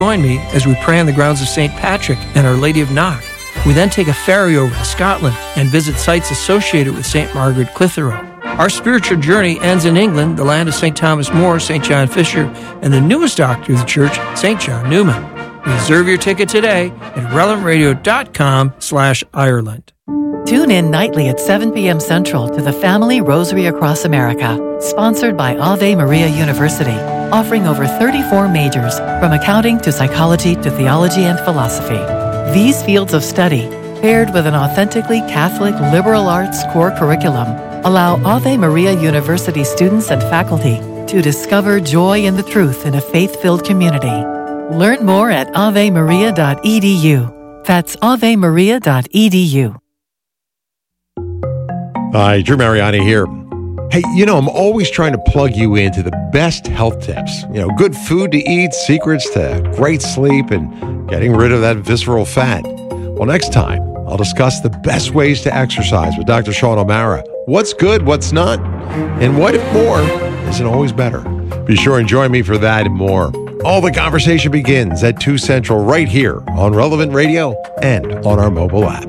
Join me as we pray on the grounds of St. Patrick and Our Lady of Knock. We then take a ferry over to Scotland and visit sites associated with St. Margaret Clitheroe. Our spiritual journey ends in England, the land of St. Thomas More, St. John Fisher, and the newest doctor of the church, St. John Newman. Reserve your ticket today at relevantradio.com/Ireland. Tune in nightly at 7 p.m. Central to the Family Rosary Across America, sponsored by Ave Maria University, offering over 34 majors, from accounting to psychology to theology and philosophy. These fields of study, paired with an authentically Catholic liberal arts core curriculum, allow Ave Maria University students and faculty to discover joy in the truth in a faith-filled community. Learn more at avemaria.edu. That's avemaria.edu. Hi, Drew Mariani here. Hey, I'm always trying to plug you into the best health tips. Good food to eat, secrets to great sleep, and getting rid of that visceral fat. Well, next time, I'll discuss the best ways to exercise with Dr. Sean O'Mara. What's good, what's not, and what if more isn't always better. Be sure and join me for that and more. All the conversation begins at 2 Central right here on Relevant Radio and on our mobile app.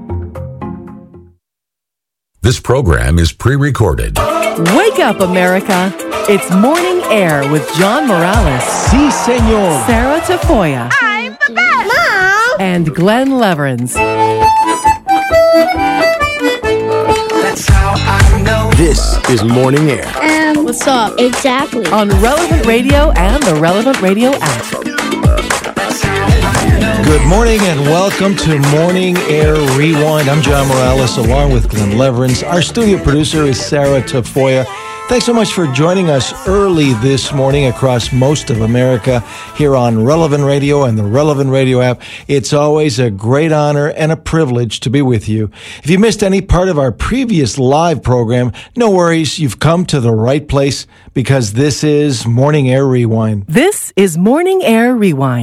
This program is pre-recorded. Wake up, America. It's Morning Air with John Morales. Si, senor. Sarah Tafoya. I'm the best. Mom. And Glenn Leverins. That's how I know. This is Morning Air. What's up? Exactly. On Relevant Radio and the Relevant Radio app. Good morning and welcome to Morning Air Rewind. I'm John Morales along with Glenn Leverins. Our studio producer is Sarah Tafoya. Thanks so much for joining us early this morning across most of America here on Relevant Radio and the Relevant Radio app. It's always a great honor and a privilege to be with you. If you missed any part of our previous live program, no worries. You've come to the right place because this is Morning Air Rewind. This is Morning Air Rewind.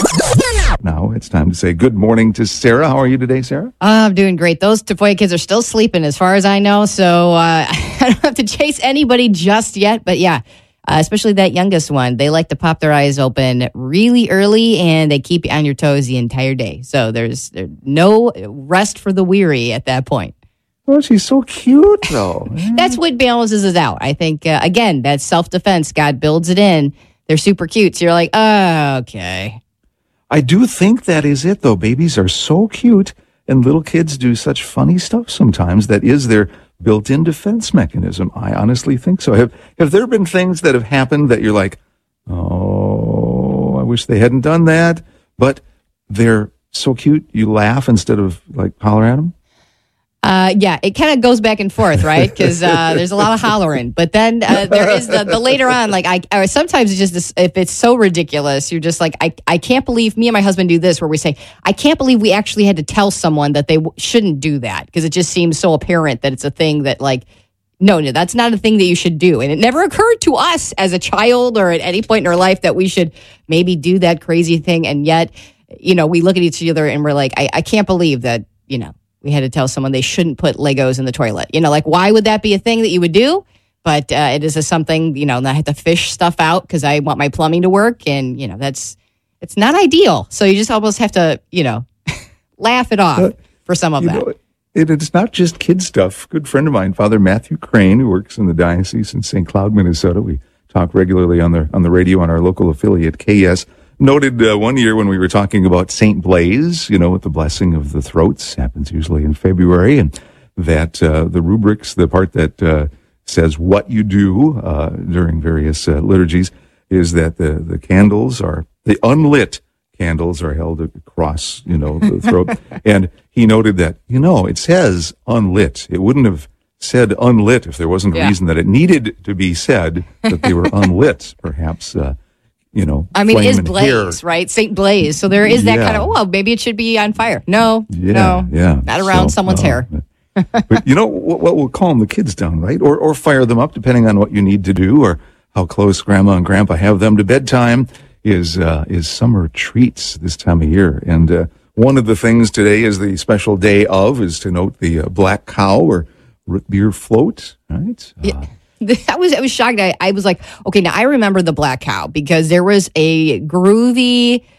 Now it's time to say good morning to Sarah. How are you today, Sarah? I'm doing great. Those Tafoya kids are still sleeping as far as I know, so I don't have to chase anybody just yet. But yeah, especially that youngest one. They like to pop their eyes open really early, and they keep you on your toes the entire day. So there's no rest for the weary at that point. Oh, she's so cute, though. That's what balances us out. I think, again, that's self-defense. God builds it in. They're super cute. So you're like, oh, okay. I do think that is it, though. Babies are so cute, and little kids do such funny stuff sometimes. That is their built-in defense mechanism. I honestly think so. Have there been things that have happened that you're like, oh, I wish they hadn't done that, but they're so cute, you laugh instead of like holler at them? Yeah, it kind of goes back and forth, right? Because there's a lot of hollering. But then there is the later on, like, I sometimes it's just this, if it's so ridiculous, you're just like, I can't believe, me and my husband do this, where we say, I can't believe we actually had to tell someone that they shouldn't do that, because it just seems so apparent that it's a thing that, like, no, that's not a thing that you should do. And it never occurred to us as a child or at any point in our life that we should maybe do that crazy thing. And yet, we look at each other and we're like, I can't believe that, we had to tell someone they shouldn't put Legos in the toilet. Like, why would that be a thing that you would do? But it is something, that I have to fish stuff out because I want my plumbing to work. And, it's not ideal. So you just almost have to, laugh it off for some of that. It's not just kid stuff. Good friend of mine, Father Matthew Crane, who works in the diocese in St. Cloud, Minnesota. We talk regularly on the radio on our local affiliate, KS. Noted one year when we were talking about St. Blaise, with the blessing of the throats, happens usually in February, and that the rubrics, the part that says what you do during various liturgies, is that the candles the unlit candles are held across, the throat. And he noted that, it says unlit. It wouldn't have said unlit if there wasn't a reason that it needed to be said that they were unlit, perhaps. It is Blaise, right? St. Blaise. So there is that kind of, maybe it should be on fire. No, not around someone's hair. But what will calm the kids down, right? Or fire them up, depending on what you need to do, or how close Grandma and Grandpa have them to bedtime, is summer treats this time of year. And one of the things today is the special day is to note the Black Cow or root beer float, right? I was shocked. I was like, okay, now I remember the Black Cow because there was a groovy